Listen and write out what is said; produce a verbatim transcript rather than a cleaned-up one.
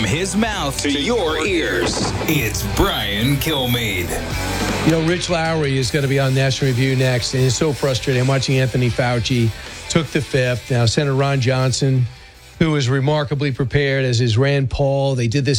From his mouth to your ears, it's Brian Kilmeade. You know, Rich Lowry is going to be on National Review next, and it's so frustrating. I'm watching Anthony Fauci took the fifth. Now, Senator Ron Johnson, who was remarkably prepared, as is Rand Paul. They did this